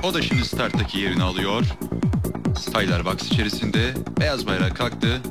O da şimdi starttaki yerini alıyor. Tyler box içerisinde. Beyaz bayrak kalktı.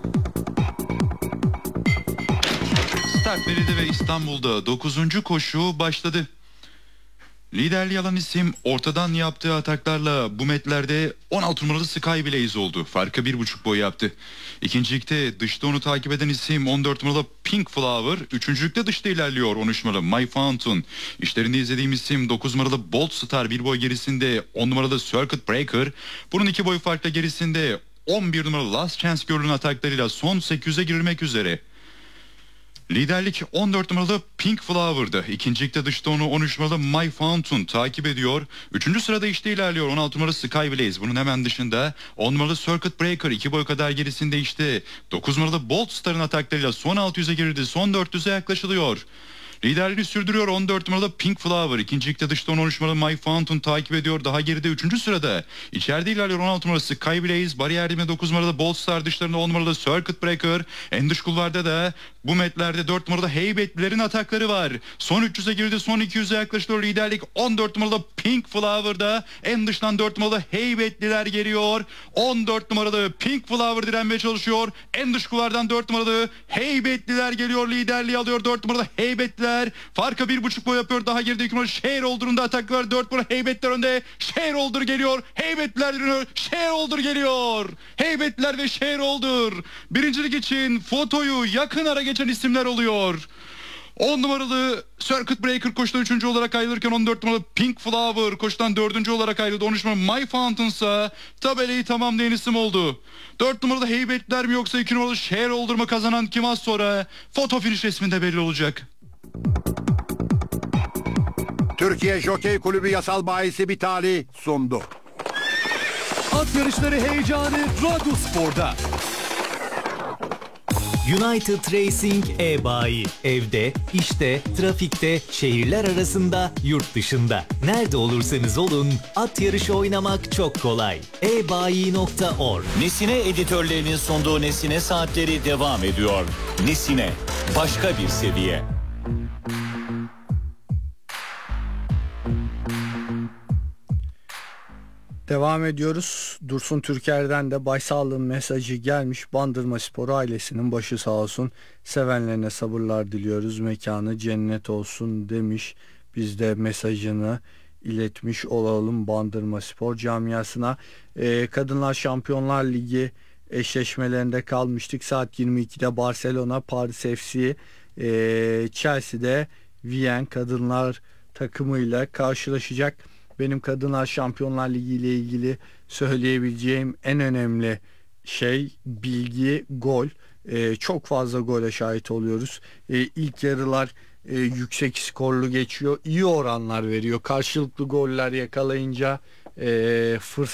Start verildi ve İstanbul'da 9. koşu başladı. Liderliği alan isim ortadan yaptığı ataklarla bu metlerde 16 numaralı Sky Blaze oldu. Farkı 1,5 boy yaptı. İkincilikte dışta onu takip eden isim 14 numaralı Pink Flower. Üçüncülükte dışta ilerliyor 13 numaralı My Fountain. İşlerinde izlediğim isim 9 numaralı Bold Star, 1 boy gerisinde 10 numaralı Circuit Breaker. Bunun 2 boy farkla gerisinde 11 numaralı Last Chance Girl'ün ataklarıyla son 800'e girilmek üzere. Liderlik 14 numaralı Pink Flower'dı. İkincilikte dışta onu 13 numaralı My Fountain takip ediyor. Üçüncü sırada işte ilerliyor 16 numaralı Sky Blaze. Bunun hemen dışında 10 numaralı Circuit Breaker, 2 boy kadar gerisinde işte 9 numaralı Bold Star'ın ataklarıyla son 600'e girdi. Son 400'e yaklaşılıyor. Liderliğini sürdürüyor 14 numaralı Pink Flower. İkincilikte dışta 13 numaralı My Fountain takip ediyor. Daha geride 3. sırada. İçeride ilerliyor 16 numaralı Sky Blaze. Bariyer dibinde 9 numaralı Bold Star, dışlarında 10 numaralı Circuit Breaker. En dış kulvarda da bu metlerde 4 numaralı Heybetlilerin atakları var. Son 300'e girdi. Son 200'e yaklaşıyor. Liderlik 14 numaralı Pink Flower'da. En dıştan 4 numaralı Heybetliler geliyor. 14 numaralı Pink Flower direnmeye çalışıyor. En dış kulvardan 4 numaralı Heybetliler geliyor. Liderliği alıyor 4 numaralı Heybetliler. Farkı 1,5 boy yapıyor. Daha geride 2 numaralı Shareholder'ın da atakları var. 4 numaralı Heybetliler önde. Shareholder geliyor. Heybetliler dönüyor. Shareholder geliyor. Heybetliler ve Shareholder birincilik için fotoyu yakın ara geçen isimler oluyor. 10 numaralı Circuit Breaker koşudan 3. olarak ayrılırken 14 numaralı Pink Flower koşudan 4. olarak ayrıldı. 13 numaralı My Fountain ise tabelayı tamamlayan isim oldu. 4 numaralı Heybetliler mi yoksa 2 numaralı Shareholder mı kazanan kim az sonra foto finish resminde belli olacak. Türkiye Jokey Kulübü yasal bahisi Bitali sundu. At yarışları heyecanı Radyospor'da. United Racing e-bayi. Evde, işte, trafikte, şehirler arasında, yurt dışında. Nerede olursanız olun, at yarışı oynamak çok kolay. ebayi.org. Nesine editörlerinin sunduğu Nesine saatleri devam ediyor. Nesine, başka bir seviye. Devam ediyoruz. Dursun Türker'den de başsağlığın mesajı gelmiş. Bandırmaspor ailesinin başı sağ olsun. Sevenlerine sabırlar diliyoruz. Mekanı cennet olsun demiş. Biz de mesajını iletmiş olalım Bandırmaspor camiasına. Kadınlar Şampiyonlar Ligi eşleşmelerinde kalmıştık. Saat 22'de Barcelona, Paris FC, Chelsea'de Viyen kadınlar takımıyla karşılaşacak. Benim Kadınlar Şampiyonlar Ligi ile ilgili söyleyebileceğim en önemli bilgi gol. Çok fazla gole şahit oluyoruz. İlk yarılar yüksek skorlu geçiyor. İyi oranlar veriyor. Karşılıklı goller yakalayınca fırsat